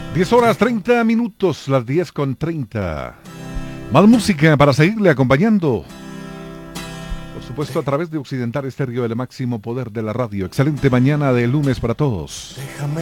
10:30, las 10:30. Más música para seguirle acompañando. Por supuesto, a través de Occidental Estéreo, el máximo poder de la radio. Excelente mañana de lunes para todos.